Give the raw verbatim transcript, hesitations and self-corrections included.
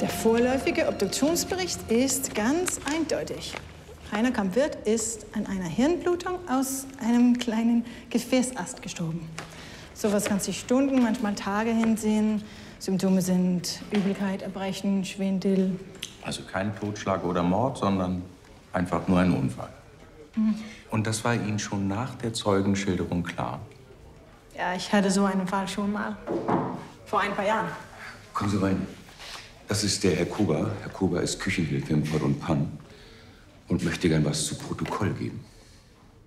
Der vorläufige Obduktionsbericht ist ganz eindeutig. Rainer Kamp-Wirth ist an einer Hirnblutung aus einem kleinen Gefäßast gestorben. Sowas kann sich Stunden, manchmal Tage hinziehen. Symptome sind Übelkeit, Erbrechen, Schwindel. Also kein Totschlag oder Mord, sondern einfach nur ein Unfall. Mhm. Und das war Ihnen schon nach der Zeugenschilderung klar? Ja, ich hatte so einen Fall schon mal. Vor ein paar Jahren. Kommen Sie rein. Das ist der Herr Kuba. Herr Kuba ist Küchenhilfe im Pott und Pann und möchte gern was zu Protokoll geben.